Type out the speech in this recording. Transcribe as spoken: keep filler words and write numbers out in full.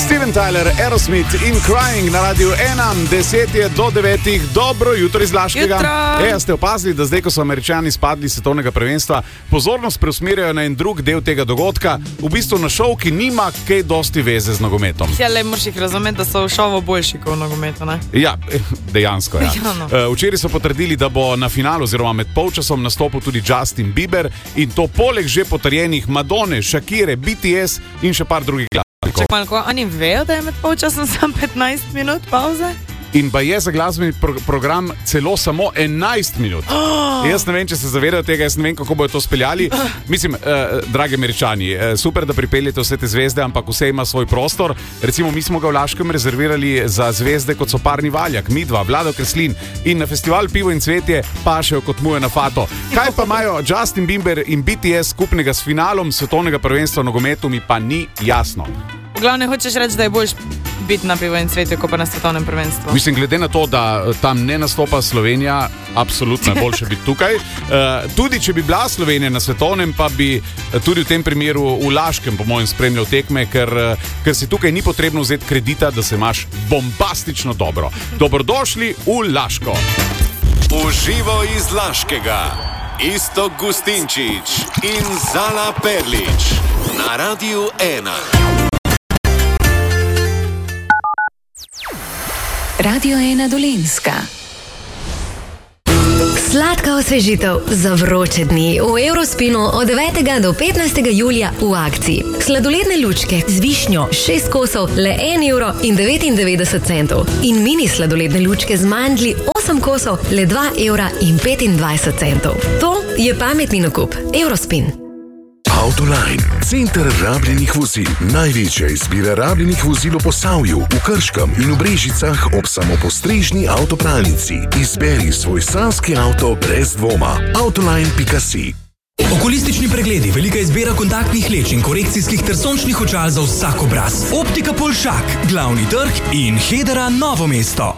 Steven Tyler, Aerosmith in Crying na Radiu ena, deset je do devetih, dobro jutro iz Laškega. E, ste opazili, da zdaj, ko so Američani spadli svetovnega prvenstva, pozornost preusmerjajo na en drug del tega dogodka, v bistvu na šov, ki nima kaj dosti veze z nogometom. Ja, le moraš jih razumeti, da so v šovu boljši kot v nogometu, ne? Ja, dejansko, ja. Ja, no. Včeraj so potrdili, da bo na finalu oziroma med polčasom nastopil tudi Justin Bieber in to poleg že potrjenih Madone, Shakire, B T S in še par drugih glasov. Čak malo, oni vejo, da je med polčasom samo petnajst minut pauze? In pa je za glasbeni pro- program celo samo enajst minut. Oh. Jaz ne vem, če se zavedajo tega, jaz ne vem, kako bojo to speljali. Oh. Mislim, eh, dragi Američani, eh, super, da pripeljete vse te zvezde, ampak vse ima svoj prostor. Recimo, mi smo ga v Laškem rezervirali za zvezde, kot so Parni Valjak, Midva, Vlado Kreslin in na festival Pivo in cvetje pašejo kot muje na fato. Kaj pa imajo Justin Bieber in B T S skupnega s finalom svetovnega prvenstva v nogometu, mi pa ni jasno. V glavnem hočeš reči, da je boljš biti na Pivo in cvetje, kot pa na svetovnem prvenstvu. Mislim, glede na to, da tam ne nastopa Slovenija, absolutno je boljše biti tukaj. Uh, tudi, če bi bila Slovenija na svetovnem, pa bi tudi v tem primeru v Laškem, po mojem, spremljal tekme, ker, ker si tukaj ni potrebno vzeti kredita, da se imaš bombastično dobro. Dobrodošli v Laško. Uživo iz Laškega. Iztok Gustinčič in Zala Perlič na Radiu ena. Radio ena Dolenjska. Sladka osvežitev za vroče dni v Eurospinu od devetega do petnajstega julija v akciji. Sladoledne lučke z višnjo šest kosov le en evro in devetindevetdeset centov in mini sladoledne lučke z mandlji osem kosov le dva evra in petindvajset centov. To je pametni nakup. Eurospin. Autoline, center rabljenih vozil. Največja izbira rabljenih vozil v Posavju, v Krškem in v Brežicah ob samopostrežni avtopralnici. Izberi svoj sanski avto brez dvoma. autoline pika si. Okulistični pregledi, velika izbira kontaktnih leč in korekcijskih ter sončnih očal za vsak obraz. Optika Polšak, Glavni trg in Hedera Novo mesto.